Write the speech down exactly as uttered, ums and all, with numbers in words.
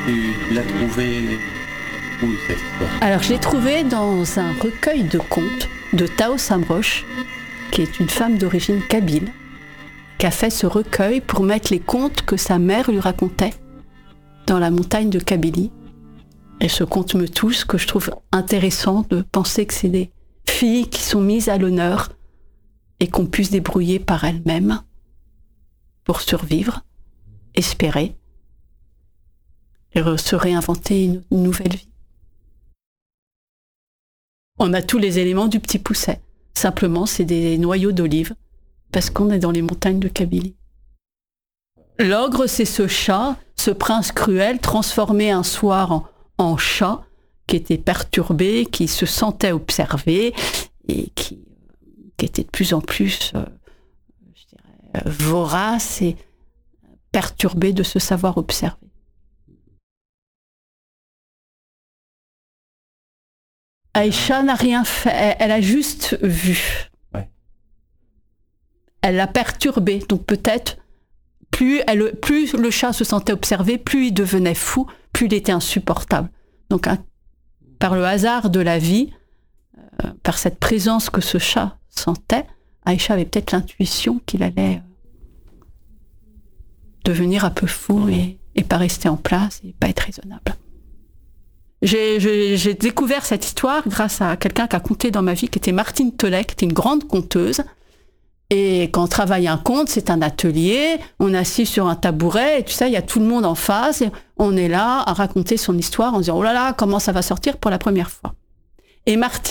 tu l'as trouvée où, cette histoire? Alors, je l'ai trouvée dans un recueil de contes de Tao Samroche, qui est une femme d'origine kabyle, qui a fait ce recueil pour mettre les contes que sa mère lui racontait dans la montagne de Kabylie. Et ce conte me touche, que je trouve intéressant de penser que c'est des filles qui sont mises à l'honneur et qu'on puisse débrouiller par elles-mêmes pour survivre, espérer et se réinventer une, une nouvelle vie. On a tous les éléments du Petit Pousset. Simplement, c'est des noyaux d'olive parce qu'on est dans les montagnes de Kabylie. L'ogre, c'est ce chat, ce prince cruel transformé un soir en, en chat, qui était perturbé, qui se sentait observé et qui, qui était de plus en plus euh, je dirais, vorace et perturbé de se savoir observer. Aïcha n'a rien fait, elle a juste vu. Ouais. Elle l'a perturbé, donc peut-être plus, elle, plus le chat se sentait observé, plus il devenait fou, plus il était insupportable. Donc un, par le hasard de la vie, euh, par cette présence que ce chat sentait, Aïcha avait peut-être l'intuition qu'il allait euh, devenir un peu fou et, et pas rester en place et pas être raisonnable. J'ai, j'ai, j'ai découvert cette histoire grâce à quelqu'un qui a conté dans ma vie, qui était Martine Tollet, qui était une grande conteuse. Et quand on travaille un conte, c'est un atelier, on est assis sur un tabouret, et tu sais, il y a tout le monde en face, et on est là à raconter son histoire en disant « Oh là là, comment ça va sortir pour la première fois ?» Et Martine